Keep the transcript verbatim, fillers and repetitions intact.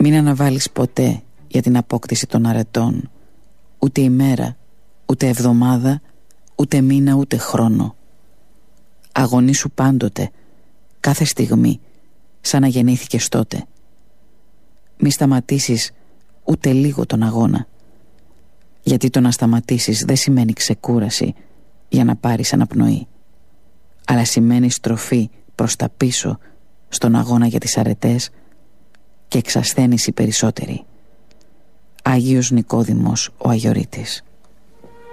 Μην αναβάλεις ποτέ για την απόκτηση των αρετών, ούτε ημέρα, ούτε εβδομάδα, ούτε μήνα, ούτε χρόνο. Αγωνίσου πάντοτε, κάθε στιγμή, σαν να γεννήθηκες τότε. Μη σταματήσεις ούτε λίγο τον αγώνα, γιατί το να σταματήσεις δεν σημαίνει ξεκούραση για να πάρεις αναπνοή, αλλά σημαίνει στροφή προς τα πίσω στον αγώνα για τις αρετές και εξασθένηση περισσότερη. Άγιος Νικόδημος ο Αγιορείτης.